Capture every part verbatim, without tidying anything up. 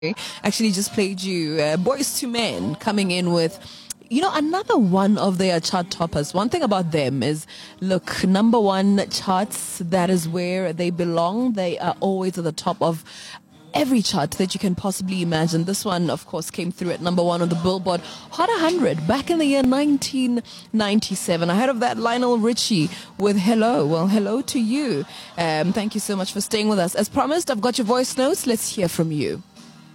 actually just played you uh, Boys to Men coming in with, you know, another one of their chart toppers. One thing about them is, look, number one charts, that is where they belong. They are always at the top of every chart that you can possibly imagine. This one, of course, came through at number one on the Billboard Hot one hundred back in the year nineteen ninety-seven. Ahead of that, Lionel Richie with Hello. Well, hello to you. Um, thank you so much for staying with us. As promised, I've got your voice notes. Let's hear from you.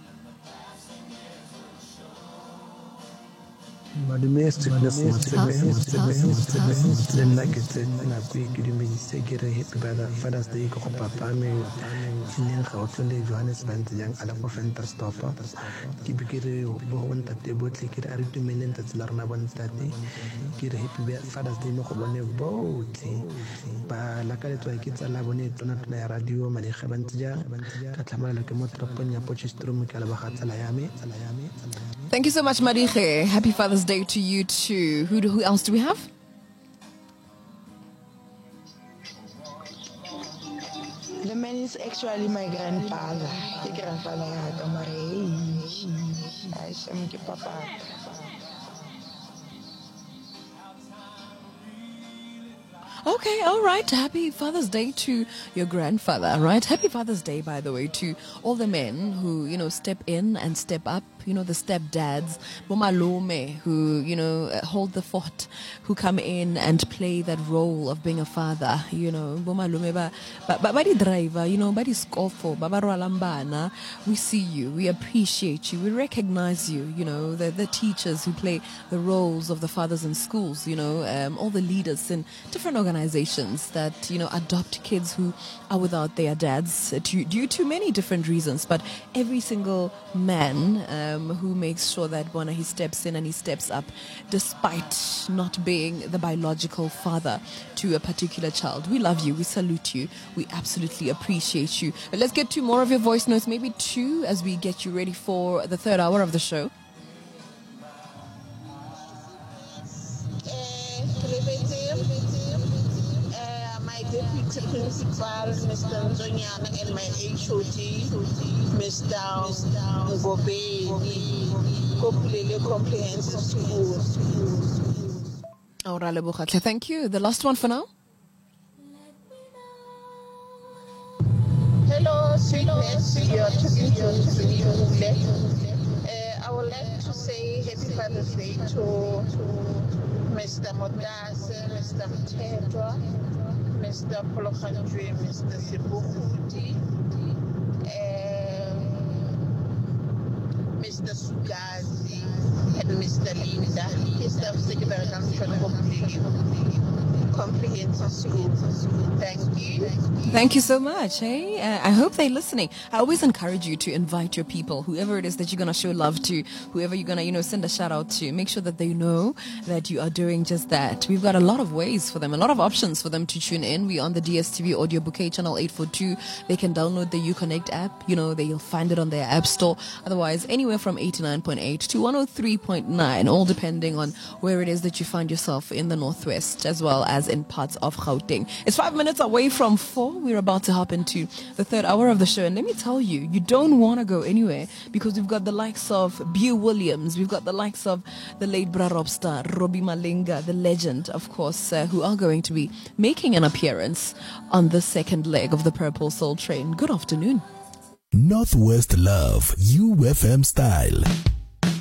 Domestic then like it's na big you may say get a happy by the Father's Day ko papa me kinin khawtle Johannesburg yang ala ko center stopper ki bigire bo won tate bo tlikir ari to menen tat larna bon tate ki happy by Father's Day mo ko bone bo ba la kale to ki tsala bone tona tona radio mali khabantja ka tlamala le ke mo troponya pochistro me kala ba khatsala yame Thank you so much, Mariche. Happy Father's Day to you too. Who do, who else do we have? The man is actually my grandfather. My grandfather had a marriage. I am my papa. Okay, all right. Happy Father's Day to your grandfather, right? Happy Father's Day, by the way, to all the men who, you know, step in and step up. You know, the stepdads, Bomalome, who, you know, hold the fort, who come in and play that role of being a father. You know, Bomalome, ba, ba, ba the driver, you know, ba the scofo, ba ba roalambana. We see you, we appreciate you, we recognize you. You know, the the teachers who play the roles of the fathers in schools. You know, um, all the leaders in different organizations that, you know, adopt kids who are without their dads due, due to many different reasons. But every single man. Um, who makes sure that when he steps in and he steps up despite not being the biological father to a particular child. We love you, we salute you, we absolutely appreciate you. But let's get to more of your voice notes, maybe two, as we get you ready for the third hour of the show. Deputy Principal, Mister Nzonyana, and my H O D, Mister Ngobe, Kopulele Comprehensive School. Thank you. The last one for now. Hello, sweetness. You're talking to uh, I would like to say Happy Father's Day to Mister Modase, Mister Mthethwa, Mister Polokhanjwe, Mister Sibukuti, um, Mister Sugazi, and Mister Linda. Mister Secretary Comprehensive School. Thank you. Thank you so much. Hey, uh, I hope they're listening. I always encourage you to invite your people, whoever it is that you're going to show love to, whoever you're going to, you know, send a shout out to. Make sure that they know that you are doing just that. We've got a lot of ways for them, a lot of options for them to tune in. We're on the D S T V audio bouquet channel eight forty-two. They can download the Uconnect app. You know, they'll find it on their app store. Otherwise, anywhere from eighty-nine point eight to one oh three point nine, all depending on where it is that you find yourself in the Northwest, as well as in parts of Gauteng. It's five minutes away from four. We're about to hop into the third hour of the show. And let me tell you, you don't want to go anywhere, because we've got the likes of Bew Williams. We've got the likes of the late Bra Robstar, Robbie Malinga, the legend, of course, uh, who are going to be making an appearance on the second leg of the Purple Soul Train. Good afternoon. Northwest Love, U F M style.